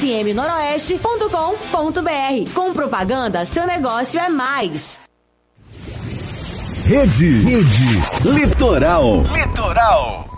fmnoroeste.com.br. Com propaganda, seu negócio é mais. Rede Litoral.